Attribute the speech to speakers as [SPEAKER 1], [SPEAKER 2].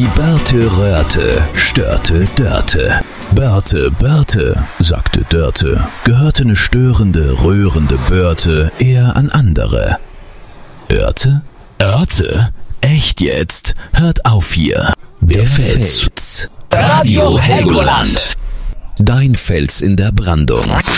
[SPEAKER 1] Börte röhrte, störte Dörte. Börte, sagte Dörte, gehörte ne störende, rührende Börte eher an andere. Örte? Echt jetzt? Hört auf hier. Wer fällt's?
[SPEAKER 2] Radio Helgoland.
[SPEAKER 1] Dein Fels in der Brandung.